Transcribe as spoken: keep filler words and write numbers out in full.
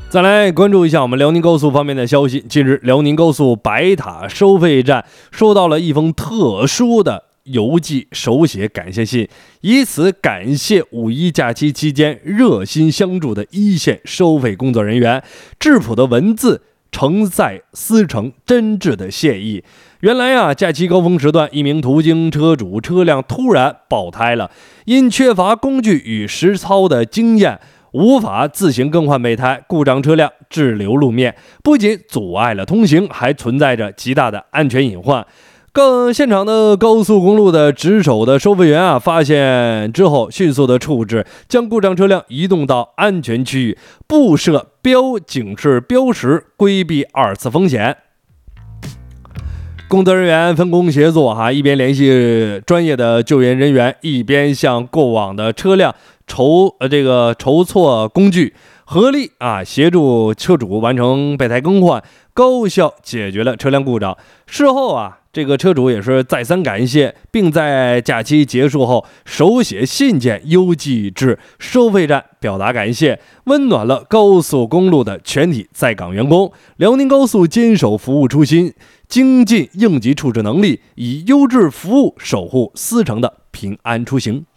再来关注一下我们辽宁高速方面的消息。近日，辽宁高速白塔收费站收到了一封特殊的邮寄手写感谢信，以此感谢五一假期期间热心相助的一线收费工作人员。质朴的文字承载丝绸真挚的谢意。原来啊，假期高峰时段，一名途经车主车辆突然爆胎了，因缺乏工具与实操的经验，无法自行更换备胎，故障车辆滞留路面，不仅阻碍了通行，还存在着极大的安全隐患。更现场的高速公路的值守的收费员啊，发现之后迅速的处置，将故障车辆移动到安全区域，布设标警示标识，规避二次风险。工作人员分工协作哈，一边联系专业的救援人员，一边向过往的车辆筹呃这个筹措工具，合力啊协助车主完成备胎更换，高效解决了车辆故障。事后啊，这个车主也是再三感谢，并在假期结束后手写信件邮寄至收费站表达感谢，温暖了高速公路的全体在岗员工。辽宁高速坚守服务初心，精进应急处置能力，以优质服务守护司乘的平安出行。